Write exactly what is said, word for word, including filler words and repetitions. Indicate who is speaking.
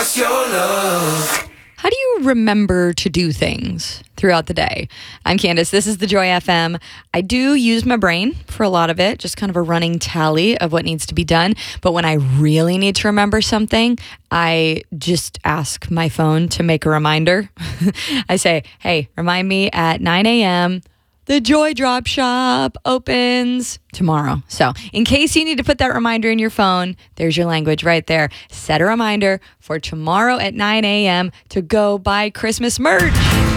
Speaker 1: just your love.
Speaker 2: How do you remember to do things throughout the day? I'm Candace. This is the Joy F M. I do use my brain for a lot of it, just kind of a running tally of what needs to be done. But when I really need to remember something, I just ask my phone to make a reminder. I say, hey, remind me at nine a.m. The Joy Drop Shop opens tomorrow. So in case you need to put that reminder in your phone, there's your language right there. Set a reminder for tomorrow at nine a.m. to go buy Christmas merch.